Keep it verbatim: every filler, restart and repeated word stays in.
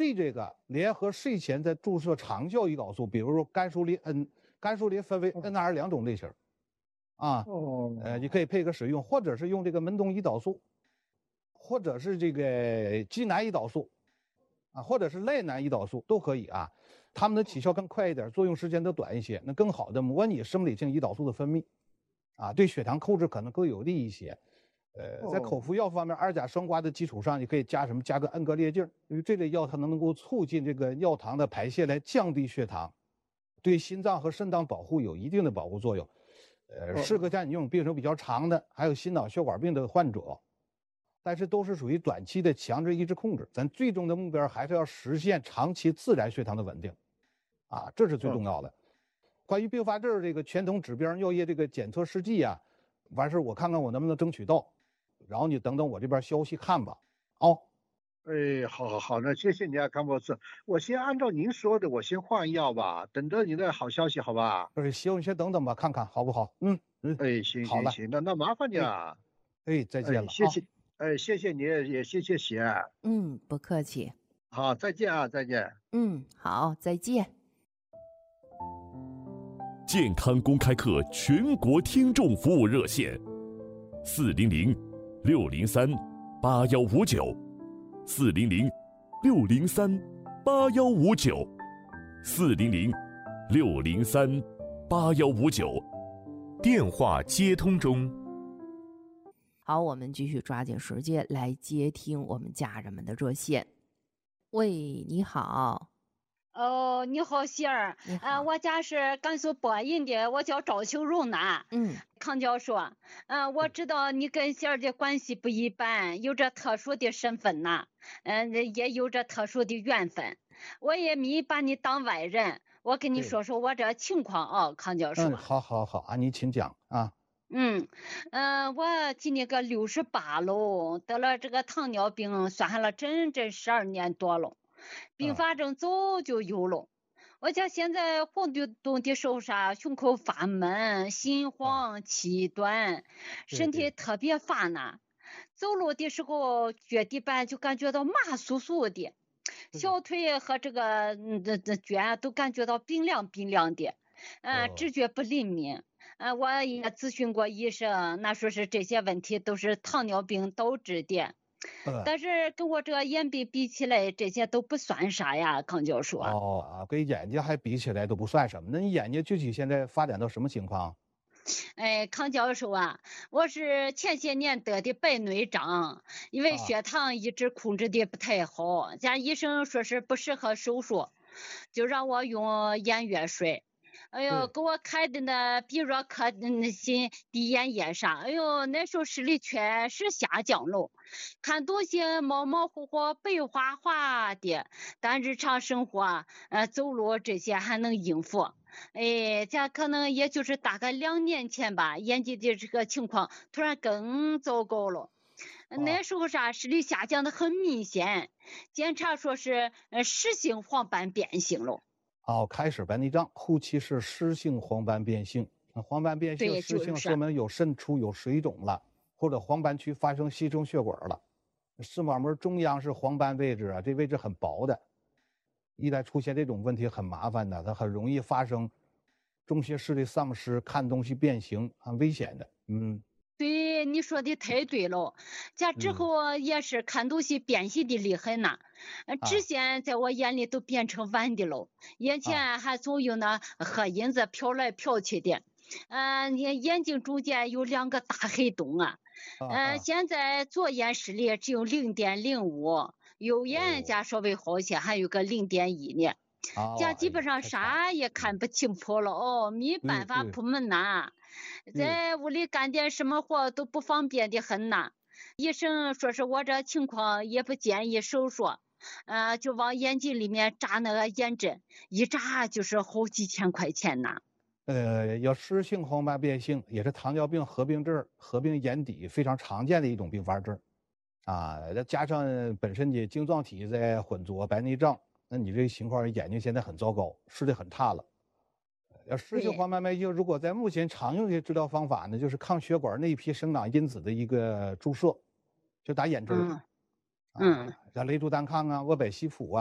这这个联合睡前再注射长效胰岛素，比如说甘舒林 N， 甘舒林分为 N R 两种类型，啊， 哦， 呃，你可以配合使用，或者是用这个门冬胰岛素，或者是这个济南胰岛素，啊，或者是赖南胰岛素都可以啊。它们的起效更快一点，作用时间都短一些，能更好的模拟生理性胰岛素的分泌，啊，对血糖控制可能更有利一些。呃，在口服药方面，二甲双胍的基础上，你可以加什么？加个恩格列净，因为这类药它能够促进这个尿糖的排泄，来降低血糖，对心脏和肾脏保护有一定的保护作用。呃，适合在你这种病程比较长的，还有心脑血管病的患者，但是都是属于短期的强制抑制控制。咱最终的目标还是要实现长期自然血糖的稳定，啊，这是最重要的。关于并发症这个全统指标尿液这个检测试剂啊，完事我看看我能不能争取到。然后你等等我这边消息看吧，哦。 哎，好好好，那谢谢你啊，康博士。我先按照您说的，我先换药吧，等着你的好消息，好吧？ 不是，行，你先等等吧，看看好不好？嗯嗯。 哎，行好了， 行行，那那麻烦你啊。 哎，再见了啊。 谢谢，哎，谢谢你，也谢谢喜爱。 嗯，不客气。 好，再见啊，再见。 嗯，好，再见。 健康公开课全国听众服务热线：四零零六零三八幺五九，四零零六零三八幺五九，四零零六零三八幺五九，电话接通中。 好，我们继续抓紧时间来接听我们家人们的热线。喂，你好。 哦，你好，喜儿。 你好。 呃，我家是甘肃播音的，我叫赵秋荣呢。 嗯。 康教授，嗯、呃，我知道你跟喜儿的关系不一般，有着特殊的身份呐，嗯、呃，也有着特殊的缘分。我也没把你当外人，我跟你说说我这情况啊，康教授。 嗯，好好好啊，你请讲啊。 嗯，嗯、呃，我今年个六十八了，得了这个糖尿病，算下了整整十二年多了。并发症早就有了，我家现在活动的时候啥，胸口发闷，心慌气短，身体特别乏难，走路的时候脚底板就感觉到麻酥酥的，小腿和这个这这脚都感觉到冰凉冰凉的，嗯、呃，知觉不灵敏。呃，我也咨询过医生，那说是这些问题都是糖尿病导致的。但是跟我这个眼病比起来，这些都不算啥呀，康教授。 哦，跟眼睛还比起来都不算什么。那你眼睛具体现在发展到什么情况？ 哎，康教授啊，我是前些年得的白内障，因为血糖一直控制的不太好，家医生说是不适合手术，就让我用眼药水。哎呦，给我开的那比若克那些滴眼液啥，哎呦，那时候视力确实下降了，看东西模模糊糊、白花花的，但日常生活，呃，走路这些还能应付。哎，这可能也就是大概两年前吧，眼睛的这个情况突然更糟糕了。那时候啥视力下降的很明显，检查说是呃湿性黄斑变性了。 哦，开始白内障，后期是湿性黄斑变性。黄斑变性、湿性说明有渗出、有水肿了，或者黄斑区发生稀生血管了。视网膜中央是黄斑位置啊，这位置很薄的，一旦出现这种问题很麻烦的，它很容易发生中些视力丧失、看东西变形，很危险的。嗯。 对，你说的太对了，这之后也是看东西变形的厉害呢，嗯、直线在我眼里都变成弯的了，眼前还总有那黑影子飘来飘去的，嗯、呃，眼睛中间有两个大黑洞啊，嗯、呃，现在左眼视力只有零点零五，右眼加稍微好些，还有个零点一呢。这基本上啥也看不清楚了哦，没办法出门呐。在屋里干点什么活都不方便的很呐。医生说是我这情况也不建议手术，呃，就往眼睛里面扎那个眼针，一扎就是好几千块钱呐。 呃，有湿性黄斑变性，也是糖尿病合并症、合并眼底非常常见的一种并发症，啊，再加上本身的晶状体在混浊白内障，那你这情况眼睛现在很糟糕，视力很差了。要湿性黄斑变性，如果在目前常用的治疗方法呢，就是抗血管内皮生长因子的一个注射，就打眼针， 嗯，嗯， 像雷珠单抗啊、沃百西普啊。